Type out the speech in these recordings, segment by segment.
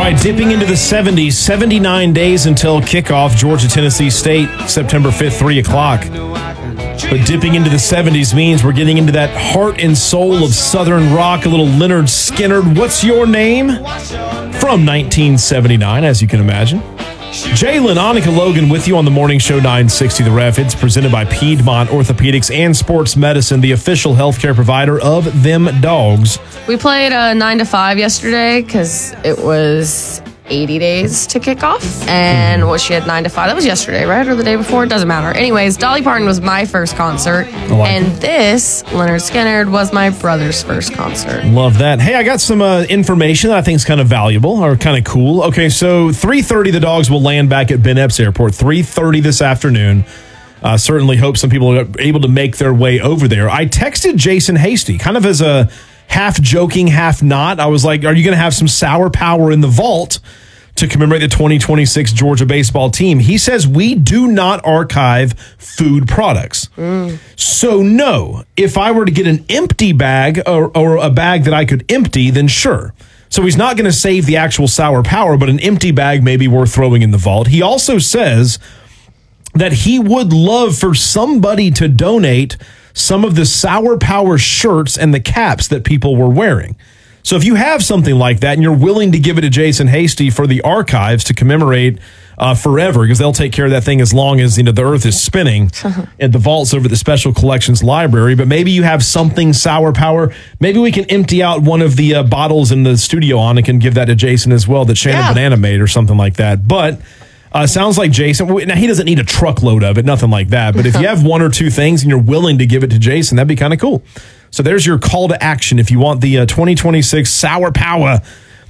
right, dipping into the 70s, 79 days until kickoff, Georgia, Tennessee State, September 5th, 3 o'clock. But dipping into the 70s means we're getting into that heart and soul of Southern rock, a little Lynyrd Skynyrd. What's Your Name? From 1979, as you can imagine. Jalen, Annika Logan with you on the morning show 960 The Ref. It's presented by Piedmont Orthopedics and Sports Medicine, the official healthcare provider of them dogs. We played 9 to 5 yesterday because it was 80 days to kick off. And she had 9 to 5. That was yesterday, right? Or the day before? It doesn't matter. Anyways, Dolly Parton was my first concert. This, Lynyrd Skynyrd, was my brother's first concert. Love that. Hey, I got some information that I think is kind of valuable or kind of cool. Okay, so 3:30, the dogs will land back at Ben Epps Airport. 3:30 this afternoon. Certainly hope some people are able to make their way over there. I texted Jason Hasty, kind of as a half joking, half not. I was like, are you going to have some sour power in the vault to commemorate the 2026 Georgia baseball team? He says we do not archive food products. So no, if I were to get an empty bag or a bag that I could empty, then sure. So he's not going to save the actual sour power, but an empty bag may be worth throwing in the vault. He also says that he would love for somebody to donate some of the Sour Power shirts and the caps that people were wearing. So if you have something like that and you're willing to give it to Jason Hasty for the archives to commemorate forever, because they'll take care of that thing as long as the earth is spinning at the vaults over at the Special Collections Library. But maybe you have something Sour Power. Maybe we can empty out one of the bottles in the studio on and can give that to Jason as well that Shannon Banana made or something like that. But sounds like Jason, now he doesn't need a truckload of it, nothing like that. But if you have one or two things and you're willing to give it to Jason, that'd be kind of cool. So there's your call to action if you want the 2026 Sour Power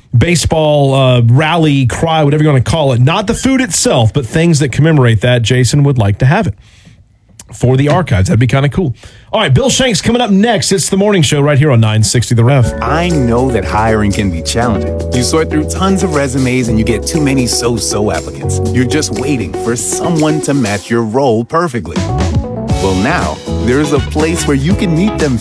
baseball rally cry, whatever you want to call it. Not the food itself, but things that commemorate that. Jason would like to have it for the archives. That'd be kind of cool. All right, Bill Shanks coming up next. It's the morning show right here on 960 The Ref. I know that hiring can be challenging. You sort through tons of resumes and you get too many so-so applicants. You're just waiting for someone to match your role perfectly. Well, now there's a place where you can meet them